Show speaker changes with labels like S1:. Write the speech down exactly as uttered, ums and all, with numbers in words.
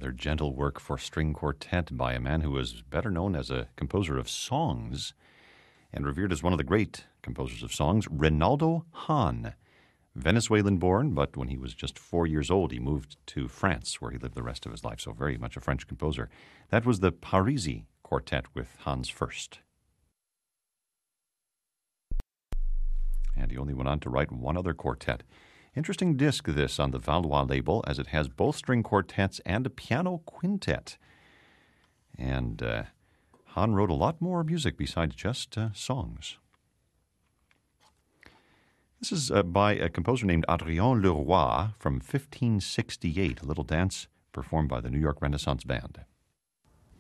S1: Another gentle work for string quartet by a man who was better known as a composer of songs and revered as one of the great composers of songs, Reynaldo Hahn. Venezuelan-born, but when he was just four years old, he moved to France, where he lived the rest of his life, so very much a French composer. That was the Parisi Quartet with Hans Furst. And he only went on to write one other quartet. Interesting disc, this, on the Valois label, as it has both string quartets and a piano quintet. And uh, Hahn wrote a lot more music besides just uh, songs. This is uh, by a composer named Adrien Leroy from fifteen sixty-eight, a little dance performed by the New York Renaissance Band.